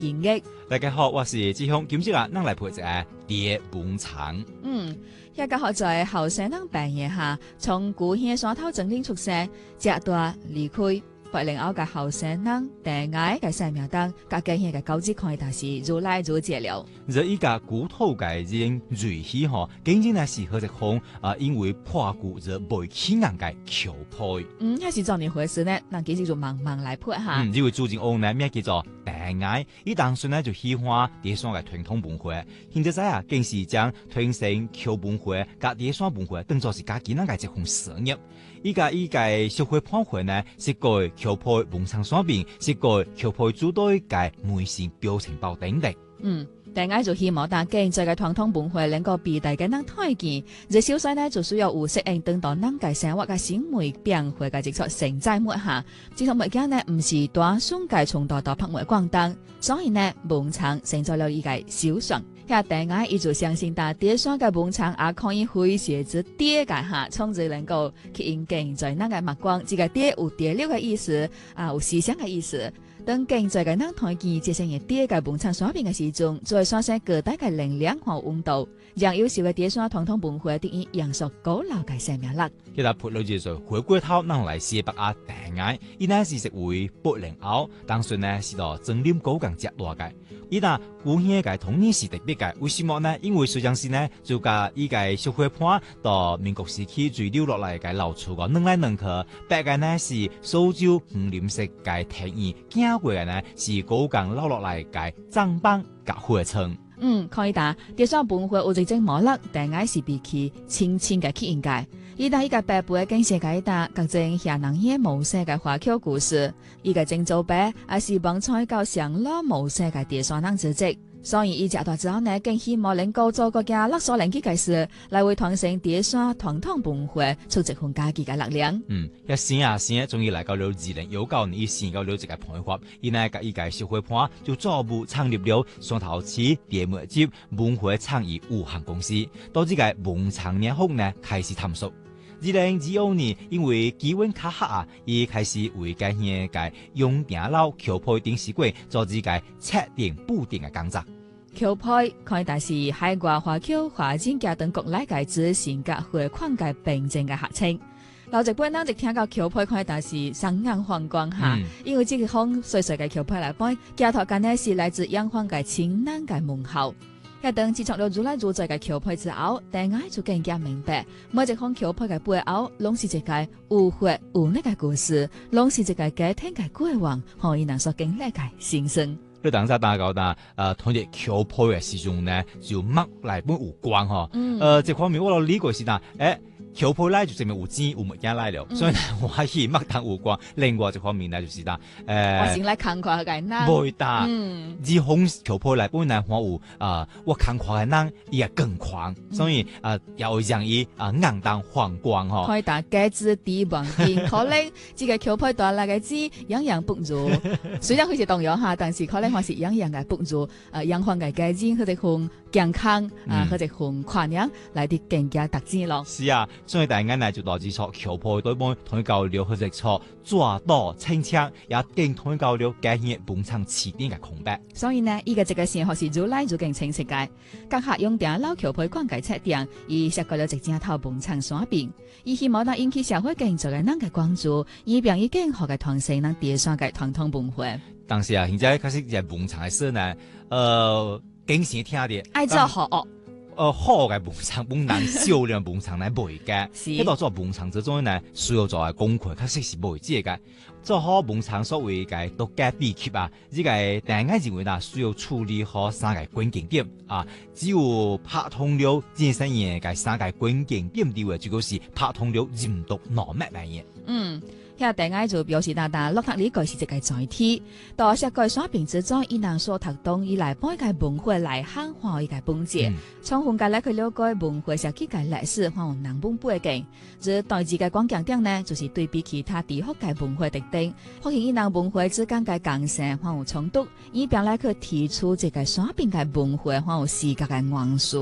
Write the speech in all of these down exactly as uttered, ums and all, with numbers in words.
演繹。 大家好，我是志雄，今日啊，咱來陪一個蝶文場。 嗯，一家學在後生人扮演下，從古縣山頭整理出世，直到離開。八零後嘅後生人，定愛嘅生命當，甲今日嘅高級看大事如來如解了。 這依家古土嘅人瑞氣嗬，竟然係適合一項啊，因為破故而未起眼嘅橋配。 嗯，還是怎樣回事呢？那其實就慢慢來配下。 嗯，因為主人翁呢名叫做定愛，伊當時呢就喜歡蝶山嘅傳統文化，現在啊，更是將傳承橋文化、甲蝶山文化當作是家己那個一項事業。依家依個社會判會呢，是個橋配文場選品，是個橋配主隊嘅微信表情包等等。 嗯，定愛就希望大家在嘅傳統文化能夠被大家能推薦，這小細呢就需要有適應等到能嘅生活嘅新媒變化嘅接觸承載末下，這套物件呢唔是短送介從大到拍賣廣東，所以呢文場成咗了一個小常。遐定愛伊就相信大蝶山嘅文場也可以詼諧之蝶嘅下，從而能夠吸引更在那個目光，這個蝶有蝶流嘅意思，啊有思想嘅意思。當更在嘅能推薦這些嘅蝶嘅文場選品嘅時鐘，再產生各大嘅能量和溫度，讓優秀嘅蝶山傳統文化得以延續高樓嘅生命力。 一搭潑女就說回歸頭，能來寫白啊定愛，伊呢是食為八零後，當時呢是到整理高崗接落嘅。伊那古縣嘅童年是特別嘅，為什麼呢？因為實際上呢，就甲依個社會判到民國時期遺留落來嘅老厝個兩來兩去，白嘅呢是蘇州五林式嘅庭院，經過嘅呢是高崗留落來嘅棧板甲花村。 嗯，可以打蝶山文化有一種模式，定愛是比起輕輕嘅去應該。伊打依個白背更寫解答各種下人嘢模式嘅華僑故事，伊個正做白也是幫採購上老模式嘅蝶山人組織，所以伊食大之後呢，更希望能夠做個嘅勒索靈機嘅事，來為傳承蝶山傳統文化出一份家己嘅力量。 嗯，一先啊先，終於來到了二零一九年，伊先到了這個判決，伊呢個依個社會判就逐步成立了雙頭市蝶媒集文化創意有限公司，到這個文場年後呢開始探索。二零二二年，因為機運較合啊，伊開始為該縣嘅永定樓橋配電視櫃做這個測定布定嘅工作。 橋配可以大是海外華僑華展家等國內嘅資訊甲匯款嘅並正嘅合稱。老一輩人就聽到橋配可以大是雙眼放光下，嗯、因為這個風細細嘅橋配來講，家頭間呢是來自陽光嘅清冷嘅門口。一等自從了如來如在嘅橋配之後，定愛就更加明白，每一項橋配嘅背後，攏是一個有血有力嘅故事，攏是一個家庭嘅過往，可以能所經歷嘅心聲。 你等下大家講，誒，同啲橋配嘅時鐘呢，就乜嚟本有關嗬？嗯，誒、呃，這方面我理解是嗱，誒。橋配咧就證明有錢有物件來了，嗯、所以呢我可以麥當有關。另外一方面呢就是啦，誒、呃， 我先來看看嘅人， 唔得，嗯，以紅橋配來本來我有啊，我看看嘅人也更狂，嗯、所以啊要讓伊啊硬當放光嗬。 可以打格子底黃金，可能這個橋配帶來嘅字樣樣不如，雖然佢是同樣哈，但是可能還是樣樣嘅不如，誒，樣樣嘅格子佢哋用健康啊，佢哋用寬樣來啲更加特質咯。 是啊。所以大家呢就導致錯橋配對幫同佢交流佢哋錯抓到清槍，也更同佢交流改變本場起點嘅空白。 所以呢，依個這個先學是如來就更清晰嘅。各客用定老橋配關計測定，而涉過了直接頭本場選品，而希望能引起社會更多嘅人嘅關注，以便以更好嘅傳承能蝶山嘅傳統文化。 當時啊，現在開始在本場嘅時候呢，呃，更先聽啲愛做好哦。 呃，好嘅文場本來少量文場來賣嘅，喺度做文場之中呢，需要做嘅功課，確實是賣這嘅。做好文場所謂嘅獨家秘笈啊，呢個定愛認為啦，需要處理好三個關鍵點啊。只有拍通了健身員嘅三個關鍵點之外，就係拍通了任督二脈嚟嘅。嗯。遐定愛就表示大大落讀呢個是一個載體，到設計選品之中，伊能所讀懂以來幫個文化來漢化一個本質，從分解來去了解文化設計嘅歷史和人本背景。而代志嘅關鍵點呢，就是對比其他地方嘅文化特點，發現伊人文化之間嘅共性或有衝突，以便來去提出這個選品嘅文化或有視覺嘅元素。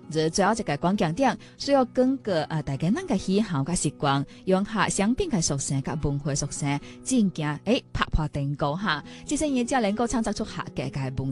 就最後一個關鍵點，需要根據啊大家咱個喜好嘅習慣，用下商品嘅屬性甲文化屬性，進行誒拍破定稿哈，即係嘢只能夠創造出客嘅嘅文